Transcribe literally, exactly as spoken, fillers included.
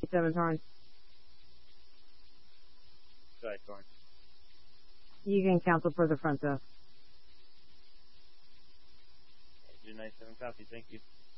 ninety-seven, Torrance. Sorry, Torrance. You can cancel for the front desk. June ninety-seven copy, thank you.